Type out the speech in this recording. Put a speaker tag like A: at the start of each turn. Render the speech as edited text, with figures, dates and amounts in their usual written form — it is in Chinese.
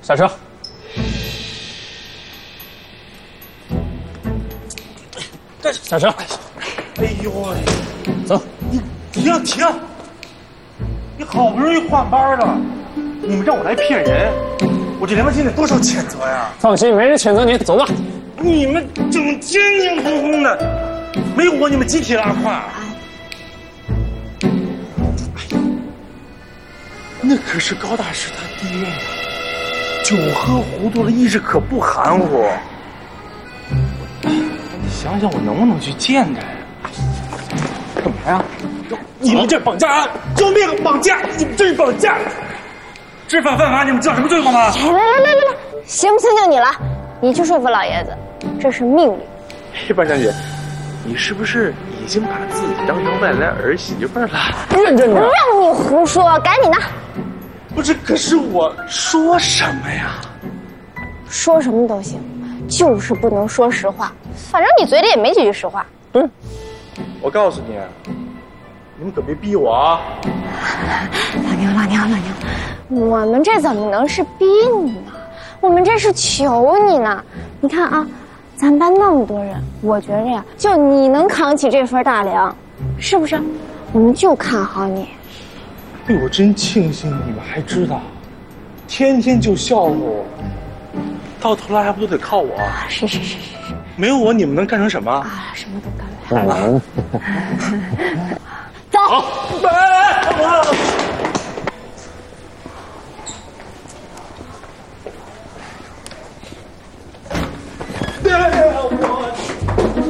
A: 下车。下车。
B: 哎呦喂！
A: 走。
B: 你停！你好不容易换班了，你们让我来骗人，我这良心得多少谴责呀？
A: 放心，没人谴责你，走吧。
B: 你们整天黏哄哄的，没我你们集体拉胯。那可是高大师他爹呀，酒喝糊涂了，意志可不含糊。你想想，我能不能去见他呀？
A: 干嘛呀？
B: 你们这绑架案，救命！绑架！你们这是绑架！知法犯法，你们知道什么罪过吗？
C: 来，行不行就你了，你去说服老爷子，这是命令。
B: 嘿，班长姐，你是不是已经把自己当成外来儿媳妇了？
A: 认真点。
C: 让你胡说，赶紧的。
B: 不是，可是我说什么呀？
C: 说什么都行，就是不能说实话。反正你嘴里也没几句实话。
A: 对，
B: 我告诉你，你们可别逼我啊！
C: 老娘，我们这怎么能是逼你呢？我们这是求你呢。你看啊，咱班那么多人，我觉着呀，就你能扛起这份大梁，是不是？我们就看好你。
B: 哎，我真庆幸你们还知道，天天就笑话我，到头来还不都得靠我？
C: 是，
B: 没有我，你们能干成什么？
C: 啊，什么都干不了。
A: 能。
C: 走。
B: 来，